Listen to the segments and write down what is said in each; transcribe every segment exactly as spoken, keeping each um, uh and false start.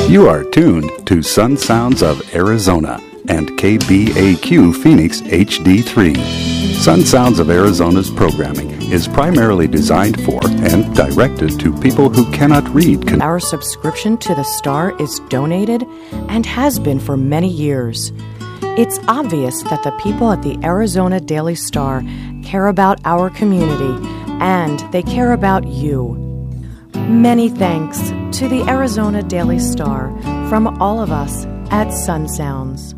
You are tuned to Sun Sounds of Arizona and K B A Q Phoenix H D three. Sun Sounds of Arizona's programming is primarily designed for and directed to people who cannot read. Con- Our subscription to the Star is donated and has been for many years. It's obvious that the people at the Arizona Daily Star care about our community and they care about you. Many thanks to the Arizona Daily Star from all of us at Sun Sounds.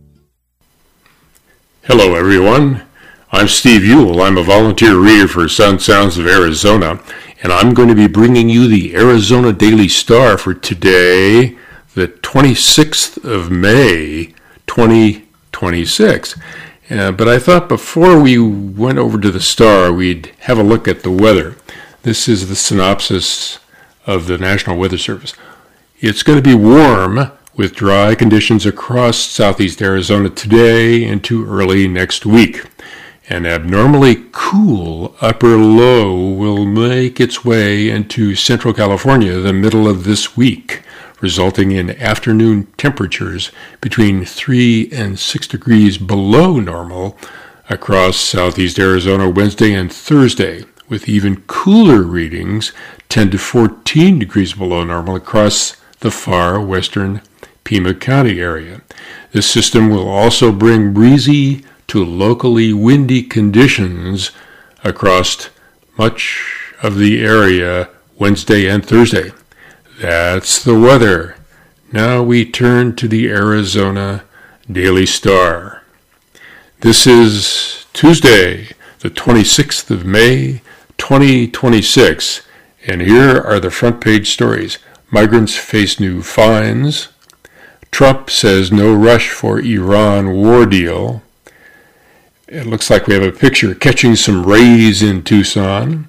Hello, everyone. I'm Steve Ewell. I'm a volunteer reader for Sun Sounds of Arizona, and I'm going to be bringing you the Arizona Daily Star for today, the twenty-sixth of May, twenty twenty-six. Uh, but I thought before we went over to the Star, we'd have a look at the weather. This is the synopsis of the National Weather Service. It's going to be warm with dry conditions across southeast Arizona today into early next week. An abnormally cool upper low will make its way into central California the middle of this week, resulting in afternoon temperatures between three and six degrees below normal across southeast Arizona Wednesday and Thursday, with even cooler readings ten to fourteen degrees below normal across the far western Pima County area. This system will also bring breezy to locally windy conditions across much of the area Wednesday and Thursday. That's the weather. Now we turn to the Arizona Daily Star. This is Tuesday, the twenty-sixth of May, twenty twenty-six, and here are the front page stories. Migrants face new fines. Trump says no rush for Iran war deal. It looks like we have a picture catching some rays in Tucson.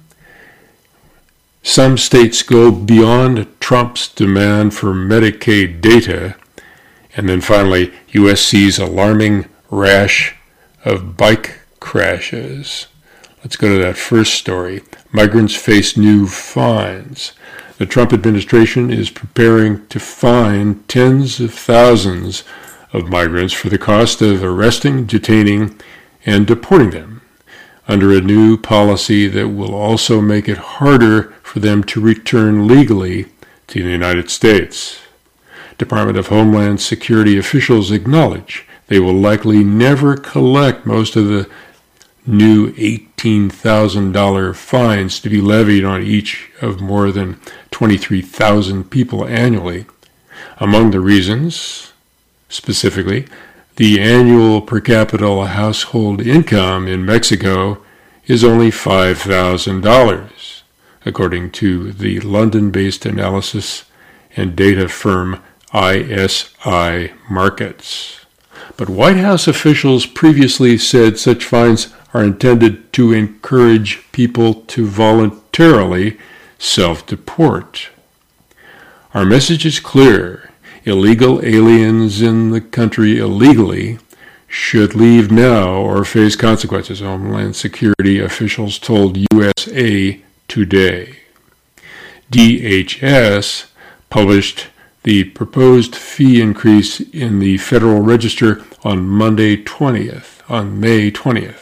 Some states go beyond Trump's demand for Medicaid data. And then finally, U S sees alarming rash of bike crashes. Let's go to that first story. Migrants face new fines. The Trump administration is preparing to fine tens of thousands of migrants for the cost of arresting, detaining, and deporting them under a new policy that will also make it harder for them to return legally to the United States. Department of Homeland Security officials acknowledge they will likely never collect most of the new eighteen thousand dollars fines to be levied on each of more than twenty-three thousand people annually. Among the reasons, specifically, the annual per capita household income in Mexico is only five thousand dollars, according to the London-based analysis and data firm I S I Markets. But White House officials previously said such fines are intended to encourage people to voluntarily self-deport. Our message is clear. Illegal aliens in the country illegally should leave now or face consequences, Homeland Security officials told U S A Today. D H S published the proposed fee increase in the Federal Register on Monday twentieth, on May twentieth.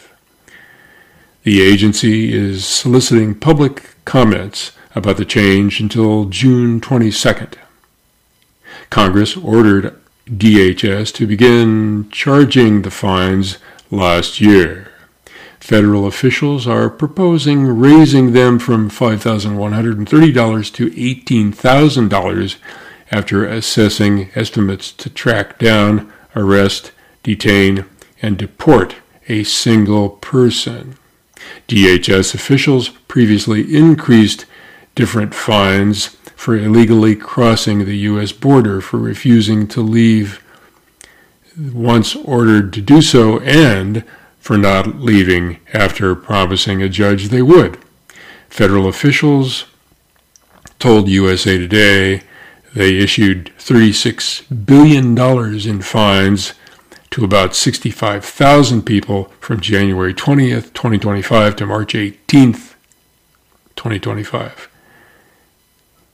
The agency is soliciting public comments about the change until June twenty-second. Congress ordered D H S to begin charging the fines last year. Federal officials are proposing raising them from five thousand one hundred thirty dollars to eighteen thousand dollars after assessing estimates to track down, arrest, detain, and deport a single person. D H S officials previously increased different fines for illegally crossing the U S border for refusing to leave once ordered to do so and for not leaving after promising a judge they would. Federal officials told U S A Today they issued thirty-six billion dollars in fines to about sixty-five thousand people from January twentieth, twenty twenty-five to March eighteenth, twenty twenty-five.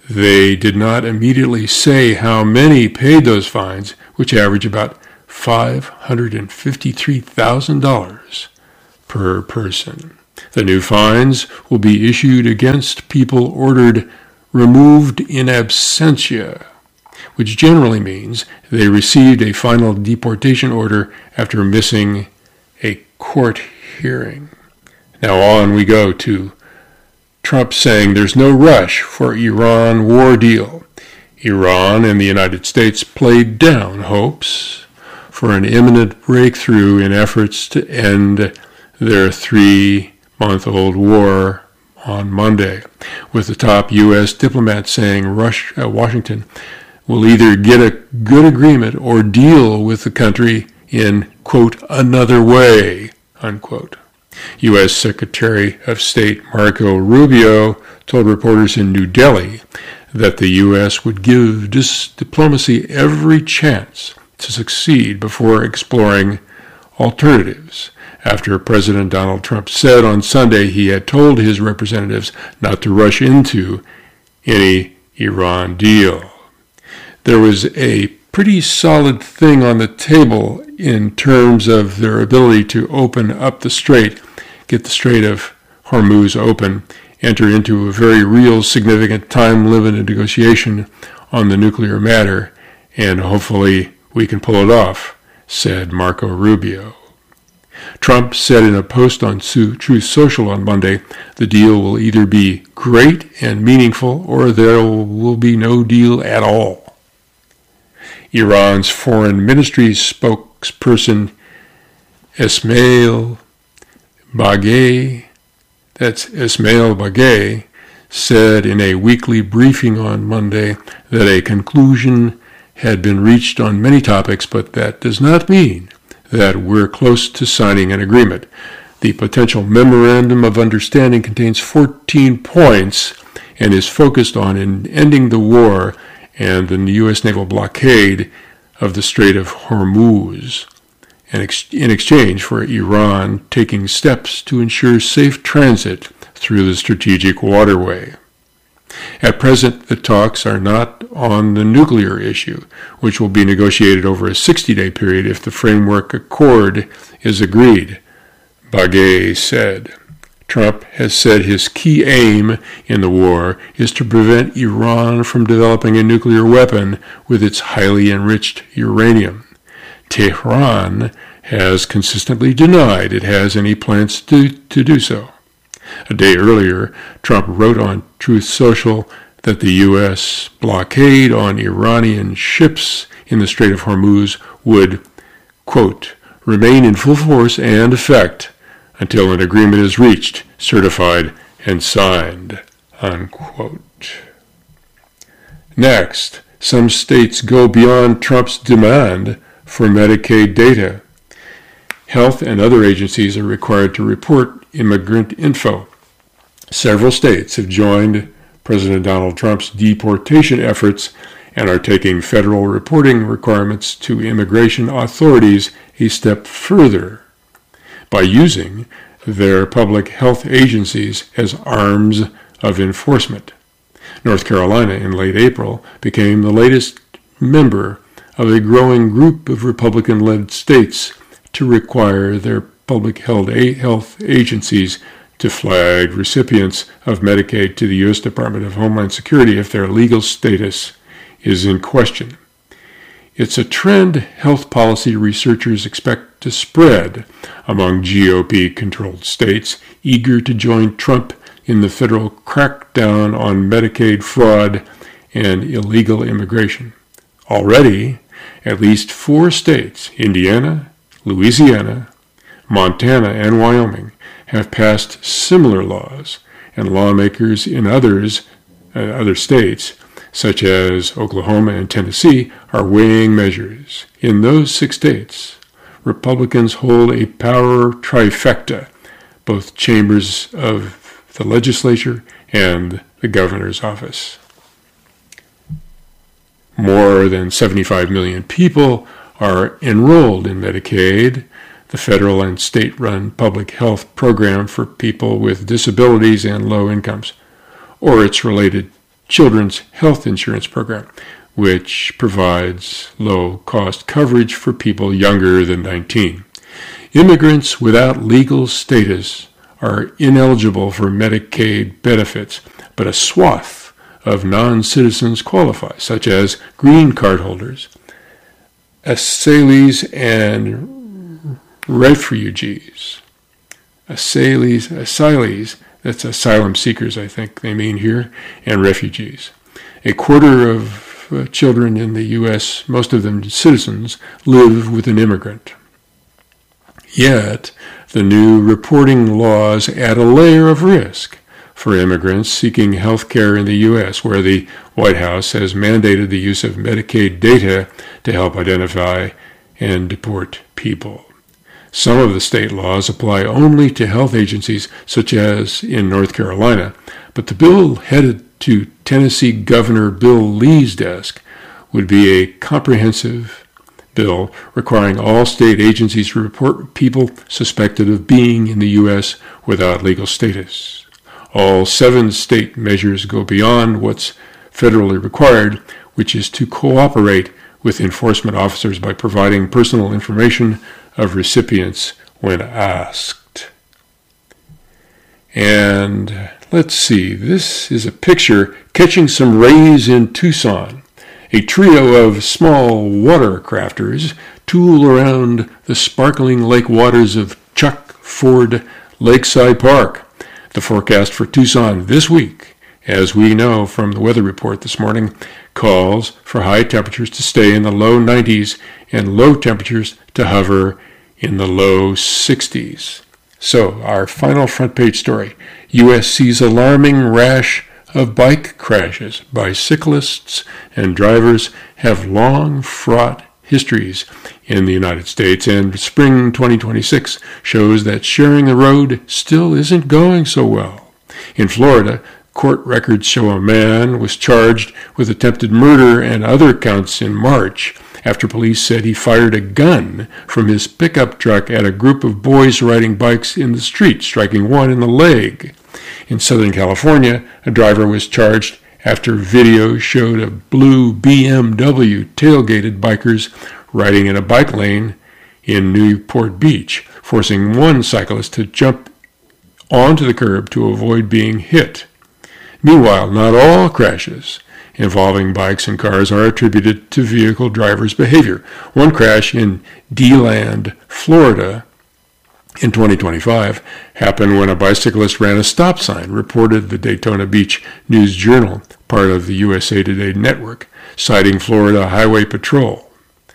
They did not immediately say how many paid those fines, which average about five hundred fifty-three thousand dollars per person. The new fines will be issued against people ordered removed in absentia, which generally means they received a final deportation order after missing a court hearing. Now on we go to Trump saying there's no rush for Iran war deal. Iran and the United States played down hopes for an imminent breakthrough in efforts to end their three-month-old war on Monday, with the top U S diplomat saying Rush, uh, Washington will either get a good agreement or deal with the country in, quote, another way, unquote. U S Secretary of State Marco Rubio told reporters in New Delhi that the U S would give dis- diplomacy every chance to succeed before exploring alternatives, after President Donald Trump said on Sunday he had told his representatives not to rush into any Iran deal. There was a pretty solid thing on the table in terms of their ability to open up the strait, get the Strait of Hormuz open, enter into a very real, significant, time-limited negotiation on the nuclear matter, and hopefully we can pull it off, said Marco Rubio. Trump said in a post on Truth Social on Monday, the deal will either be great and meaningful or there will be no deal at all. Iran's foreign ministry spokesperson Esmail Baghaei, that's Ismail Baghaei, said in a weekly briefing on Monday that a conclusion had been reached on many topics, but that does not mean that we're close to signing an agreement. The potential memorandum of understanding contains fourteen points and is focused on ending the war and the U S naval blockade of the Strait of Hormuz, and in exchange for Iran taking steps to ensure safe transit through the strategic waterway. At present, the talks are not on the nuclear issue, which will be negotiated over a sixty-day period if the framework accord is agreed, Baghaei said. Trump has said his key aim in the war is to prevent Iran from developing a nuclear weapon with its highly enriched uranium. Tehran has consistently denied it has any plans to, to do so. A day earlier, Trump wrote on Truth Social that the U S blockade on Iranian ships in the Strait of Hormuz would, quote, remain in full force and effect until an agreement is reached, certified, and signed, unquote. Next, some states go beyond Trump's demand for Medicaid data. Health and other agencies are required to report immigrant info. Several states have joined President Donald Trump's deportation efforts and are taking federal reporting requirements to immigration authorities a step further by using their public health agencies as arms of enforcement. North Carolina, in late April, became the latest member of a growing group of Republican-led states to require their public health agencies to flag recipients of Medicaid to the U S Department of Homeland Security if their legal status is in question. It's a trend health policy researchers expect to spread among G O P-controlled states eager to join Trump in the federal crackdown on Medicaid fraud and illegal immigration. Already, at least four states, Indiana, Louisiana, Montana, and Wyoming, have passed similar laws, and lawmakers in others, uh, other states, such as Oklahoma and Tennessee, are weighing measures. In those six states, Republicans hold a power trifecta, both chambers of the legislature and the governor's office. More than seventy-five million people are enrolled in Medicaid, the federal and state-run public health program for people with disabilities and low incomes, or its related Children's Health Insurance Program, which provides low-cost coverage for people younger than nineteen. Immigrants without legal status are ineligible for Medicaid benefits, but a swath of non-citizens qualify, such as green card holders, asylees, and refugees. Asylees, asylees, that's asylum seekers, I think they mean here, and refugees. A quarter of uh, children in the U S, most of them citizens, live with an immigrant. Yet, the new reporting laws add a layer of risk for immigrants seeking health care in the U S, where the White House has mandated the use of Medicaid data to help identify and deport people. Some of the state laws apply only to health agencies, such as in North Carolina, but the bill headed to Tennessee Governor Bill Lee's desk would be a comprehensive bill requiring all state agencies to report people suspected of being in the U S without legal status. All seven state measures go beyond what's federally required, which is to cooperate with enforcement officers by providing personal information of recipients when asked. And let's see, this is a picture catching some rays in Tucson. A trio of small water crafters tool around the sparkling lake waters of Chuck Ford Lakeside Park. The forecast for Tucson this week, as we know from the weather report this morning, calls for high temperatures to stay in the low nineties and low temperatures to hover in the low sixties. So, our final front page story, U S sees alarming rash of bike crashes. Bicyclists and drivers have long fraught histories in the United States, and spring twenty twenty-six shows that sharing the road still isn't going so well. In Florida, court records show a man was charged with attempted murder and other counts in March after police said he fired a gun from his pickup truck at a group of boys riding bikes in the street, striking one in the leg. In Southern California, a driver was charged after video showed a blue B M W tailgated bikers riding in a bike lane in Newport Beach, forcing one cyclist to jump onto the curb to avoid being hit. Meanwhile, not all crashes involving bikes and cars are attributed to vehicle drivers' behavior. One crash in DeLand, Florida, in twenty twenty-five happened when a bicyclist ran a stop sign, reported the Daytona Beach News Journal, part of the U S A Today network, citing Florida Highway Patrol.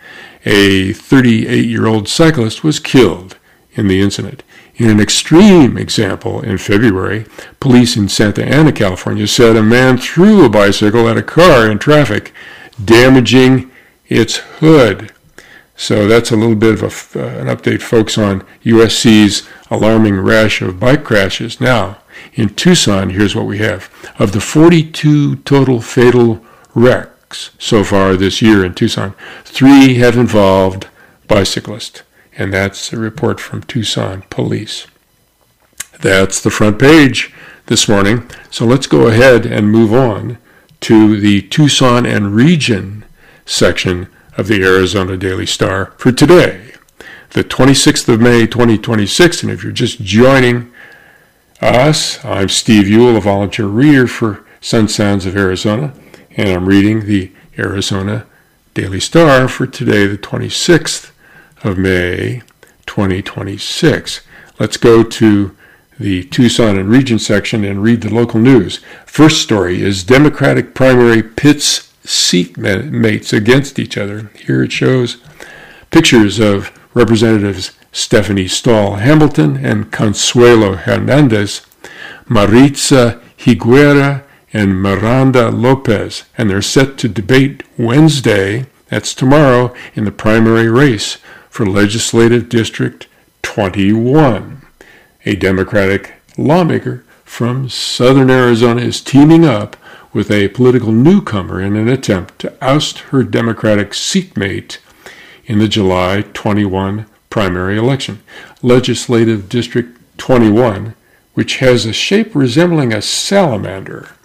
A thirty-eight-year-old cyclist was killed in the incident. In an extreme example, in February, police in Santa Ana, California, said a man threw a bicycle at a car in traffic, damaging its hood. So that's a little bit of a, uh, an update, folks, on U S C's alarming rash of bike crashes. Now, in Tucson, here's what we have. Of the forty-two total fatal wrecks so far this year in Tucson, three have involved bicyclists. And that's a report from Tucson Police. That's the front page this morning. So let's go ahead and move on to the Tucson and Region section of the Arizona Daily Star for today, the twenty-sixth of May, twenty twenty-six. And if you're just joining us, I'm Steve Ewell, a volunteer reader for Sun Sounds of Arizona, and I'm reading the Arizona Daily Star for today, the twenty-sixth of May, twenty twenty-six. Let's go to the Tucson and Region section and read the local news. First story is Democratic primary pits seat mates against each other. Here it shows pictures of Representatives Stephanie Stahl Hamilton and Consuelo Hernandez, Maritza Higuera and Miranda Lopez, and they're set to debate Wednesday, that's tomorrow, in the primary race for Legislative District twenty-one. A Democratic lawmaker from southern Arizona is teaming up with a political newcomer in an attempt to oust her Democratic seatmate in the July twenty-one primary election. Legislative District twenty-one, which has a shape resembling a salamander,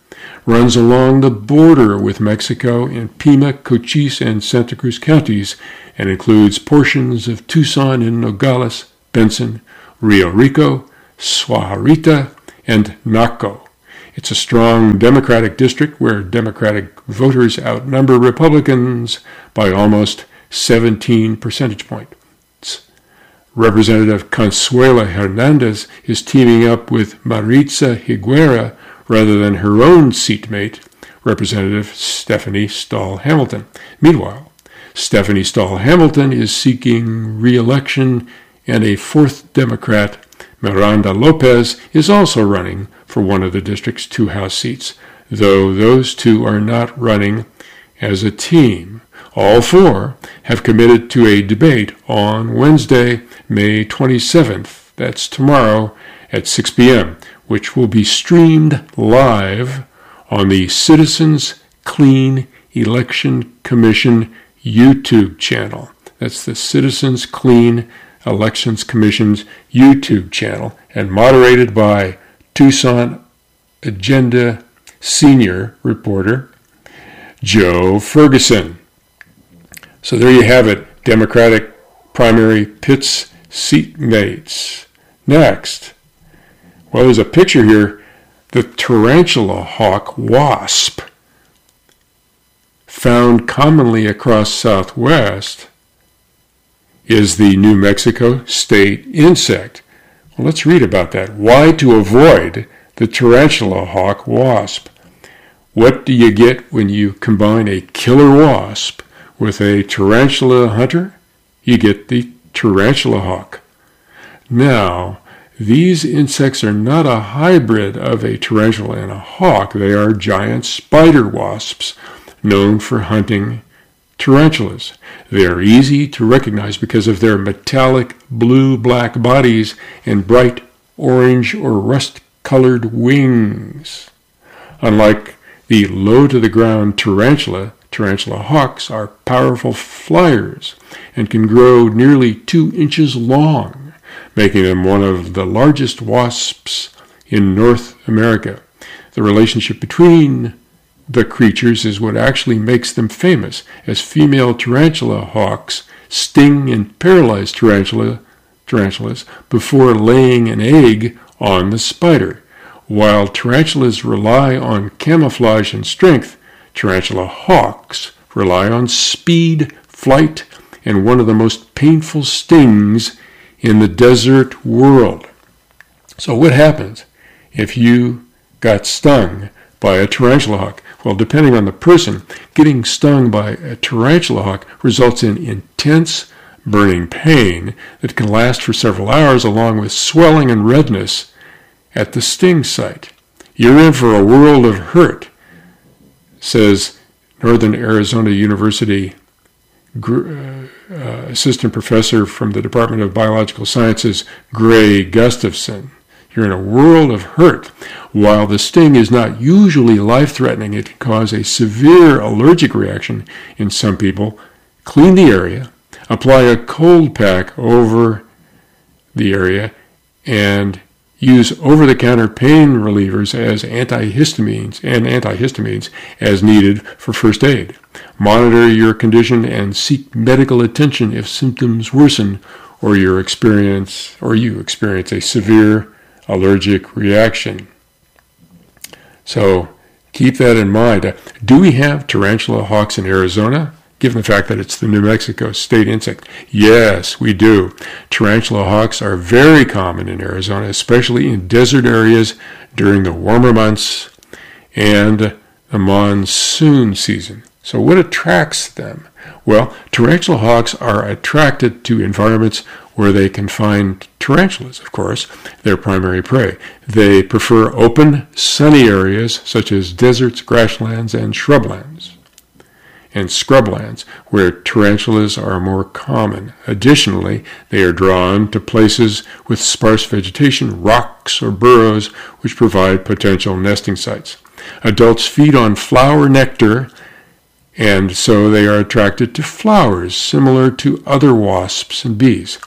runs along the border with Mexico in Pima, Cochise, and Santa Cruz counties, and includes portions of Tucson and Nogales, Benson, Rio Rico, Suarita, and Naco. It's a strong Democratic district where Democratic voters outnumber Republicans by almost seventeen percentage points. Representative Consuela Hernandez is teaming up with Maritza Higuera rather than her own seatmate, Representative Stephanie Stahl-Hamilton. Meanwhile, Stephanie Stahl-Hamilton is seeking re-election, and a fourth Democrat, Miranda Lopez, is also running for one of the district's two House seats, though those two are not running as a team. All four have committed to a debate on Wednesday, May twenty-seventh, that's tomorrow, at six p.m., which will be streamed live on the Citizens Clean Election Commission YouTube channel. That's the Citizens Clean Elections Commission's YouTube channel, and moderated by Tucson Agenda senior reporter Joe Ferguson. So there you have it, Democratic primary pits seatmates. Next, well, there's a picture here. The tarantula hawk wasp, found commonly across Southwest, is the New Mexico state insect. Well, let's read about that. Why to avoid the tarantula hawk wasp? What do you get when you combine a killer wasp with a tarantula hunter? You get the tarantula hawk. Now, these insects are not a hybrid of a tarantula and a hawk. They are giant spider wasps known for hunting tarantulas. They are easy to recognize because of their metallic blue-black bodies and bright orange or rust-colored wings. Unlike the low-to-the-ground tarantula, tarantula hawks are powerful flyers and can grow nearly two inches long, making them one of the largest wasps in North America. The relationship between the creatures is what actually makes them famous, as female tarantula hawks sting and paralyze tarantula, tarantulas before laying an egg on the spider. While tarantulas rely on camouflage and strength, tarantula hawks rely on speed, flight, and one of the most painful stings in the desert world. So what happens if you got stung by a tarantula hawk? Well, depending on the person, getting stung by a tarantula hawk results in intense burning pain that can last for several hours, along with swelling and redness at the sting site. You're in for a world of hurt, says Northern Arizona University uh, assistant professor from the Department of Biological Sciences, Gray Gustafson. You're in a world of hurt. While the sting is not usually life-threatening, it can cause a severe allergic reaction in some people. Clean the area, apply a cold pack over the area, and use over-the-counter pain relievers as antihistamines and antihistamines as needed for first aid. Monitor your condition and seek medical attention if symptoms worsen or your experience or you experience a severe allergic reaction. So keep that in mind. Do we have tarantula hawks in Arizona, given the fact that it's the New Mexico state insect? Yes, we do. Tarantula hawks are very common in Arizona, especially in desert areas during the warmer months and the monsoon season. So what attracts them? Well, tarantula hawks are attracted to environments where they can find tarantulas, of course, their primary prey. They prefer open, sunny areas such as deserts, grasslands, and shrublands, and scrublands, where tarantulas are more common. Additionally, they are drawn to places with sparse vegetation, rocks, or burrows, which provide potential nesting sites. Adults feed on flower nectar, and so they are attracted to flowers, similar to other wasps and bees.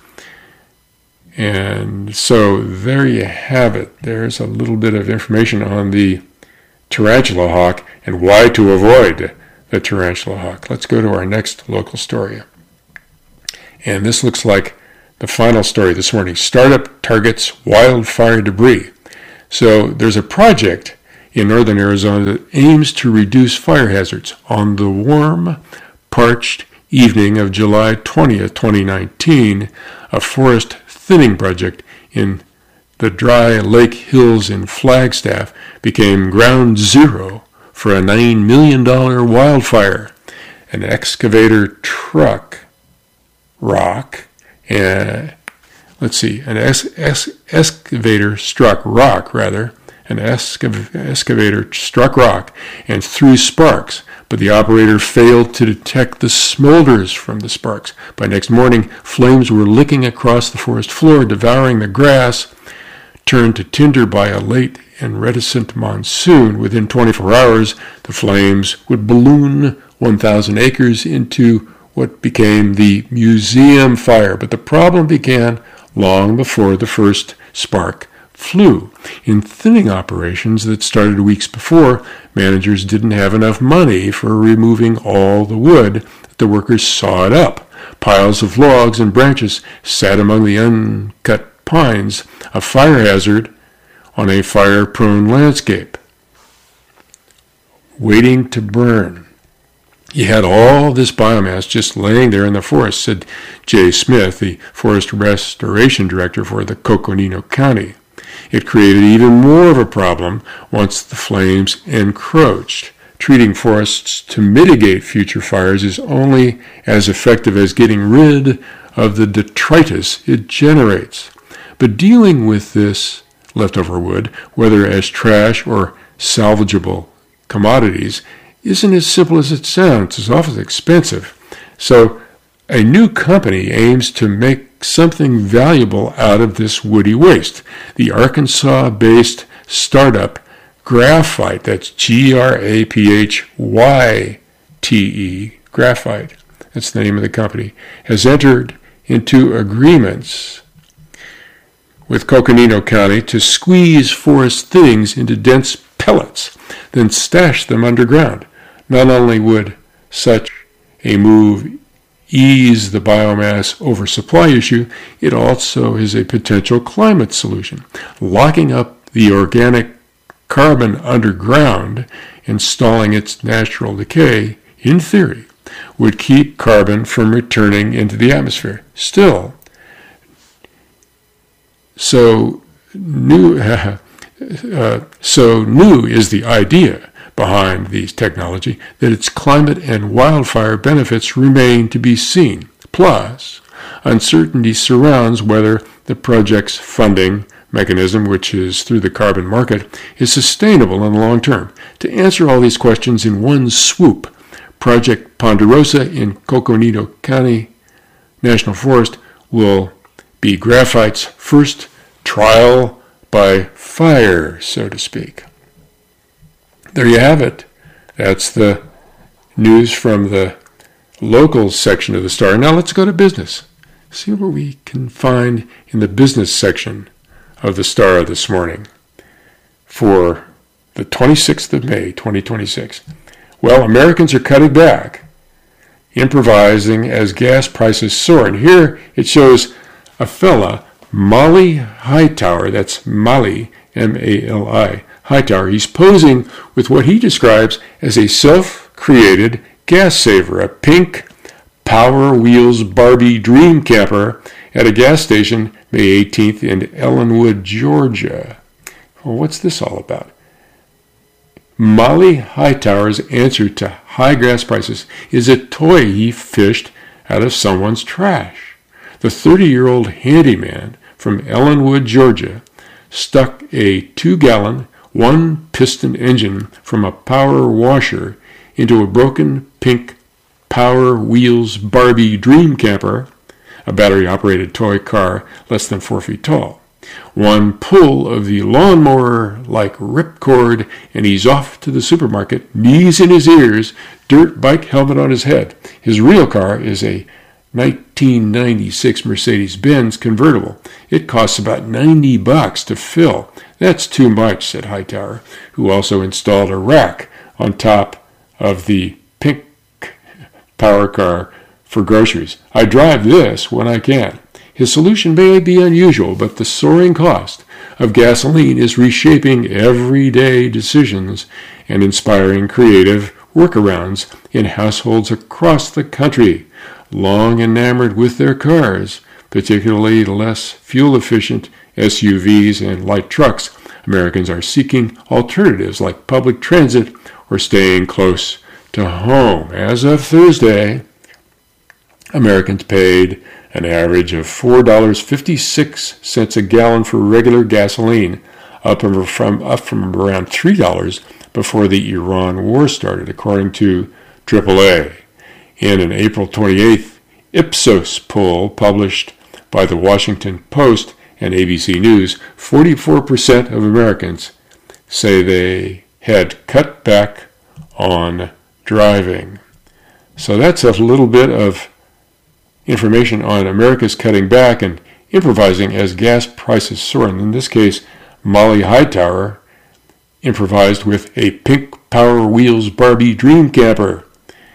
And so there you have it. There's a little bit of information on the tarantula hawk and why to avoid the tarantula hawk. Let's go to our next local story. And this looks like the final story this morning. Startup targets wildfire debris. So there's a project in northern Arizona that aims to reduce fire hazards. On the warm, parched evening of July twentieth, twenty nineteen, a forest thinning project in the dry Lake Hills in Flagstaff became ground zero for a nine million dollars wildfire. An excavator truck rock, and let's see, an es- es- excavator struck rock, rather, an escav- excavator struck rock and threw sparks, but the operator failed to detect the smolders from the sparks. By next morning, flames were licking across the forest floor, devouring the grass, turned to tinder by a late and reticent monsoon. Within twenty-four hours, the flames would balloon one thousand acres into what became the museum fire. But the problem began long before the first spark flew. In thinning operations that started weeks before, managers didn't have enough money for removing all the wood that the workers sawed up. Piles of logs and branches sat among the uncut pines, a fire hazard on a fire-prone landscape, waiting to burn. You had all this biomass just laying there in the forest, said Jay Smith, the forest restoration director for the Coconino County. It created even more of a problem once the flames encroached. Treating forests to mitigate future fires is only as effective as getting rid of the detritus it generates. But dealing with this leftover wood, whether as trash or salvageable commodities, isn't as simple as it sounds. It's often expensive. So a new company aims to make something valuable out of this woody waste. The Arkansas-based startup Graphite, that's G R A P H Y T E, Graphite, that's the name of the company, has entered into agreements with Coconino County to squeeze forest thinnings into dense pellets, then stash them underground. Not only would such a move ease the biomass oversupply issue, it also is a potential climate solution. Locking up the organic carbon underground and stalling its natural decay, in theory, would keep carbon from returning into the atmosphere. Still, so new, uh, so new is the idea behind these technology that its climate and wildfire benefits remain to be seen. Plus, uncertainty surrounds whether the project's funding mechanism, which is through the carbon market, is sustainable in the long term. To answer all these questions in one swoop, Project Ponderosa in Coconino County National Forest will be graphite's first trial by fire, so to speak. There you have it. That's the news from the local section of the Star. Now let's go to business. See what we can find in the business section of the Star this morning for the twenty-sixth of May, twenty twenty-six. Well, Americans are cutting back, improvising as gas prices soar. And here it shows a fella, Mali Hightower, that's Mali, M A L I, Hightower. He's posing with what he describes as a self-created gas saver, a pink Power Wheels Barbie dream camper at a gas station May eighteenth in Ellenwood, Georgia. Well, what's this all about? Mali Hightower's answer to high gas prices is a toy he fished out of someone's trash. The thirty-year-old handyman from Ellenwood, Georgia, stuck a two-gallon, one-piston engine from a power washer into a broken pink Power Wheels Barbie dream camper, a battery-operated toy car less than four feet tall. One pull of the lawnmower-like ripcord, and he's off to the supermarket, knees in his ears, dirt bike helmet on his head. His real car is a nineteen ninety-six Mercedes-Benz convertible. It costs about ninety bucks to fill. That's too much, said Hightower, who also installed a rack on top of the pink power car for groceries. I drive this when I can. His solution may be unusual, but the soaring cost of gasoline is reshaping everyday decisions and inspiring creative workarounds in households across the country. Long enamored with their cars, particularly less fuel-efficient S U Vs and light trucks, Americans are seeking alternatives like public transit or staying close to home. As of Thursday, Americans paid an average of four dollars and fifty-six cents a gallon for regular gasoline, up from, up from around three dollars before the Iran war started, according to triple A. In an April twenty-eighth Ipsos poll published by the Washington Post and A B C News, forty-four percent of Americans say they had cut back on driving. So that's a little bit of information on America's cutting back and improvising as gas prices soar. And in this case, Molly Hightower improvised with a pink Power Wheels Barbie dream camper.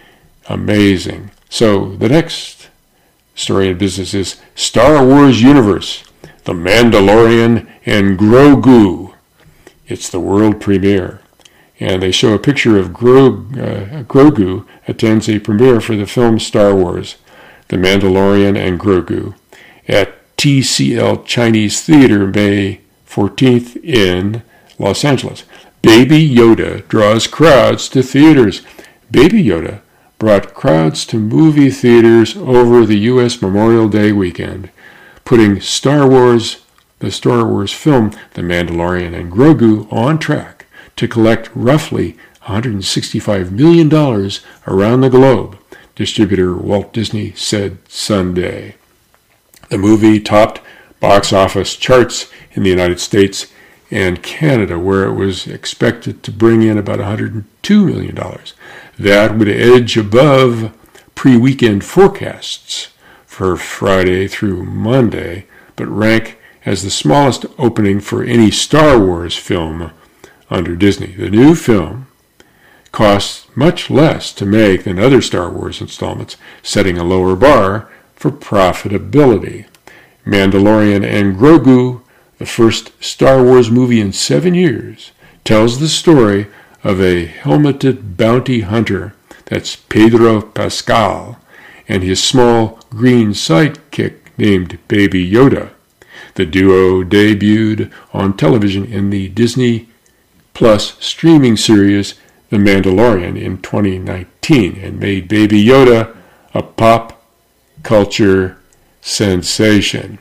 Amazing. So the next story in business is Star Wars Universe, The Mandalorian and Grogu. It's the world premiere. And they show a picture of Gro- uh, Grogu attends a premiere for the film Star Wars, The Mandalorian and Grogu, at T C L Chinese Theater May fourteenth in Los Angeles. Baby Yoda draws crowds to theaters. Baby Yoda brought crowds to movie theaters over the U S Memorial Day weekend, putting Star Wars, the Star Wars film, The Mandalorian and Grogu, on track to collect roughly one hundred sixty-five million dollars around the globe, distributor Walt Disney said Sunday. The movie topped box office charts in the United States and Canada, where it was expected to bring in about one hundred two million dollars. That would edge above pre-weekend forecasts for Friday through Monday, but rank as the smallest opening for any Star Wars film under Disney. The new film costs much less to make than other Star Wars installments, setting a lower bar for profitability. Mandalorian and Grogu, the first Star Wars movie in seven years, tells the story of a helmeted bounty hunter, that's Pedro Pascal, and his small green sidekick named Baby Yoda. The duo debuted on television in the Disney Plus streaming series The Mandalorian in twenty nineteen and made Baby Yoda a pop culture sensation.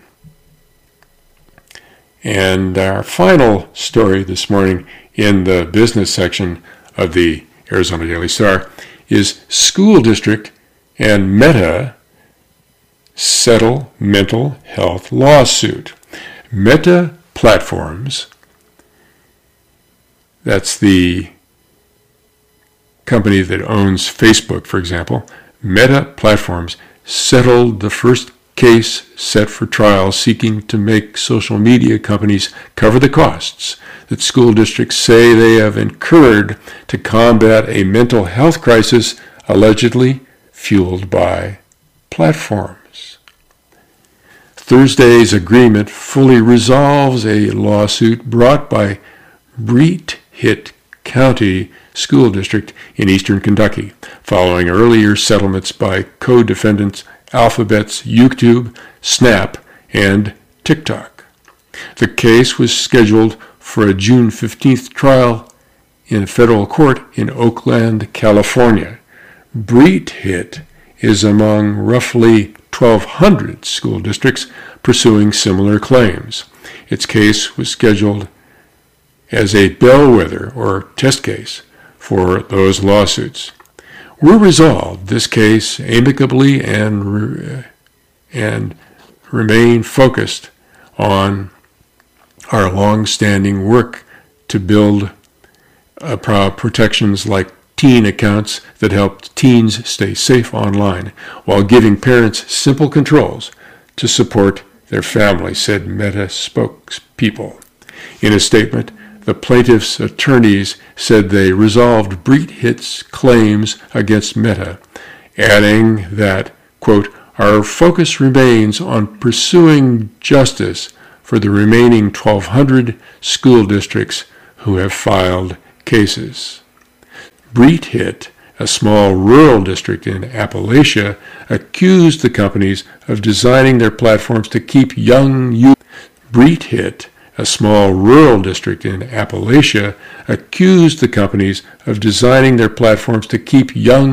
And our final story this morning in the business section of the Arizona Daily Star is school district and Meta settle mental health lawsuit. Meta Platforms, that's the company that owns Facebook, for example, Meta Platforms settled the first case set for trial seeking to make social media companies cover the costs that school districts say they have incurred to combat a mental health crisis allegedly fueled by platforms. Thursday's agreement fully resolves a lawsuit brought by Breathitt County School District in eastern Kentucky, following earlier settlements by co-defendants Alphabet's YouTube, Snap, and TikTok. The case was scheduled for a June fifteenth trial in federal court in Oakland, California. Breathitt is among roughly twelve hundred school districts pursuing similar claims. Its case was scheduled as a bellwether or test case for those lawsuits. We resolved this case amicably and re- and remain focused on our long-standing work to build uh, protections like teen accounts that help teens stay safe online while giving parents simple controls to support their family, said Meta spokespeople. In a statement, the plaintiffs' attorneys said they resolved BreitHit's claims against Meta, adding that, quote, our focus remains on pursuing justice for the remaining twelve hundred school districts who have filed cases. BreitHit, a small rural district in Appalachia, accused the companies of designing their platforms to keep young youth. BreitHit, a small rural district in Appalachia, accused the companies of designing their platforms to keep young